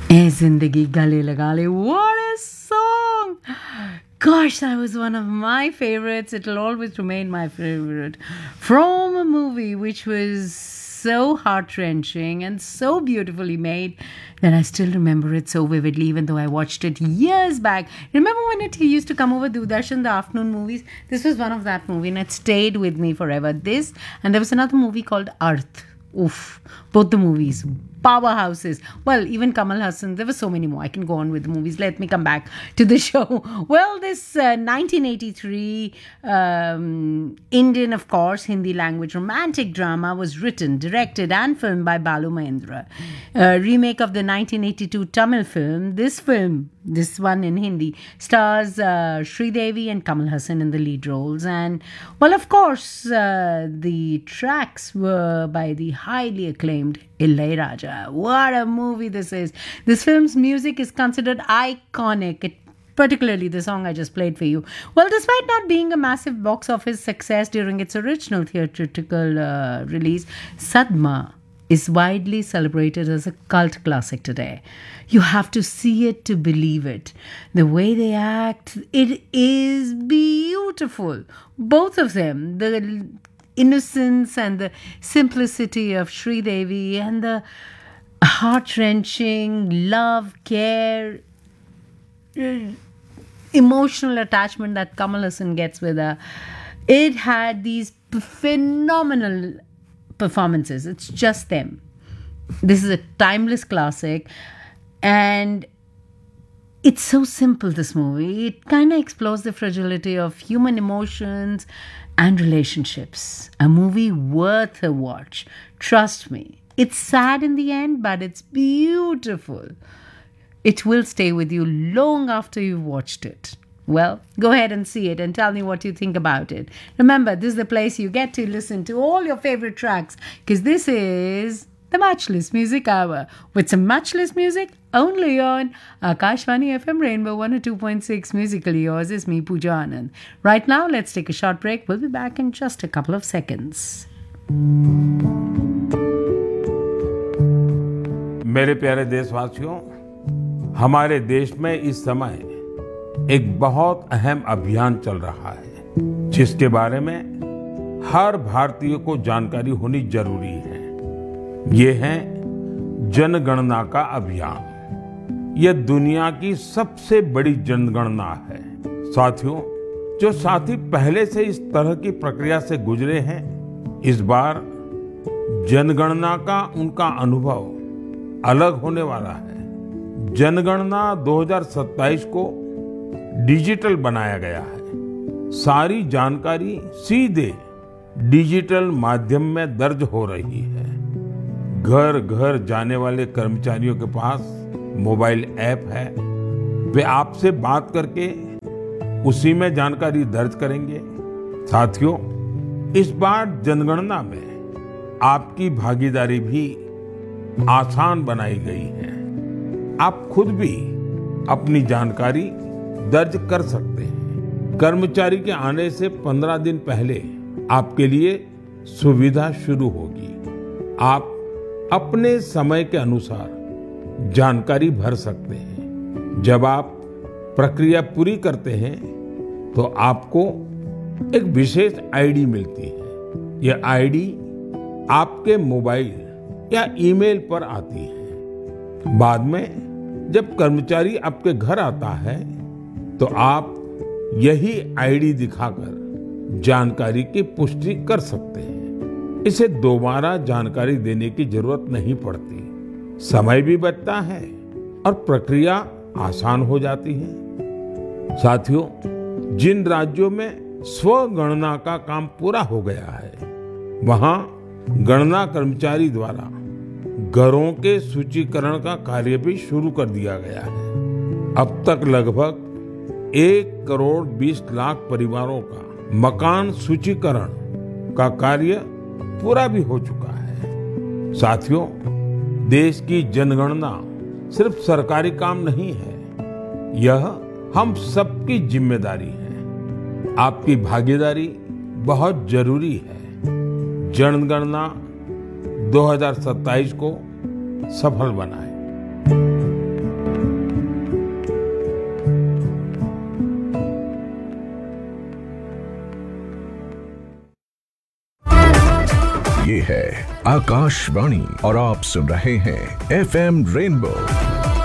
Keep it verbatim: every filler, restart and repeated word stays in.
Eh, Zindagi Gale Lagale. What a song! Gosh, that was one of my favorites. It'll always remain my favorite. From a movie which was so heart-wrenching and so beautifully made that I still remember it so vividly, even though I watched it years back. Remember when it used to come over Doordarshan, the afternoon movies? This was one of that movie, and it stayed with me forever. This, and there was another movie called Arth. Oof, both the movies, powerhouses. Well, even Kamal Hassan, there were so many more. I can go on with the movies. Let me come back to the show. Well, this uh, nineteen eighty-three um, Indian, of course, Hindi language romantic drama was written, directed and filmed by Balu Mahendra. A remake of the nineteen eighty-two Tamil film. This film, this one in Hindi, stars uh, Sridevi and Kamal Hassan in the lead roles. And, well, of course, uh, the tracks were by the highly acclaimed Ilaiyaraaja. What a movie this is. This film's music is considered iconic. It, particularly the song I just played for you. Well, despite not being a massive box office success during its original theatrical uh, release, Sadma is widely celebrated as a cult classic today. You have to see it to believe it. The way they act, it is beautiful. Both of them, the innocence and the simplicity of Sridevi and the heart-wrenching love, care, emotional attachment that Kamal Hassan gets with her. It had these phenomenal performances. It's just them. This is a timeless classic, and it's so simple, this movie. It kind of explores the fragility of human emotions and relationships. A movie worth a watch. Trust me. It's sad in the end, but it's beautiful. It will stay with you long after you've watched it. Well, go ahead and see it and tell me what you think about it. Remember, this is the place you get to listen to all your favorite tracks, because this is the Matchless Music Hour, with some matchless music only on Akashvani F M Rainbow one oh two point six. Musically yours is me, Pooja Anand. Right now, let's take a short break. We'll be back in just a couple of seconds. मेरे प्यारे देशवासियों, हमारे देश में इस समय एक बहुत अहम अभियान चल रहा है, जिसके बारे में हर भारतीय को जानकारी होनी जरूरी है। ये है जनगणना का अभियान। यह दुनिया की सबसे बड़ी जनगणना है। साथियों, जो साथी पहले से इस तरह की प्रक्रिया से गुजरे हैं, इस बार जनगणना का उनका अनुभव अलग होने वाला है। जनगणना दो हज़ार सत्ताईस को डिजिटल बनाया गया है। सारी जानकारी सीधे डिजिटल माध्यम में दर्ज हो रही है। घर घर जाने वाले कर्मचारियों के पास मोबाइल ऐप है। वे आपसे बात करके उसी में जानकारी दर्ज करेंगे। साथियों, इस बार जनगणना में आपकी भागीदारी भी आसान बनाई गई है। आप खुद भी अपनी जानकारी दर्ज कर सकते हैं। कर्मचारी के आने से पंद्रह दिन पहले आपके लिए सुविधा शुरू होगी। आप अपने समय के अनुसार जानकारी भर सकते हैं। जब आप प्रक्रिया पूरी करते हैं, तो आपको एक विशेष आईडी मिलती है। यह आईडी आपके मोबाइल या ईमेल पर आती है। बाद में जब कर्मचारी आपके घर आता है, तो आप यही आईडी दिखाकर जानकारी की पुष्टि कर सकते हैं। इसे दोबारा जानकारी देने की जरूरत नहीं पड़ती। समय भी बचता है और प्रक्रिया आसान हो जाती है। साथियों, जिन राज्यों में स्वगणना का काम पूरा हो गया है, वहां गणना कर्मचारी द्वारा घरों के सूचीकरण का कार्य भी शुरू कर दिया गया है। अब तक लगभग एक करोड़ बीस लाख परिवारों का मकान सूचीकरण का कार्य पूरा भी हो चुका है। साथियों, देश की जनगणना सिर्फ सरकारी काम नहीं है, यह हम सबकी जिम्मेदारी है। आपकी भागीदारी बहुत जरूरी है। जनगणना दो हज़ार सत्ताईस को सफल बनाएं। ये है आकाशवाणी और आप सुन रहे हैं एफ एम रेनबो।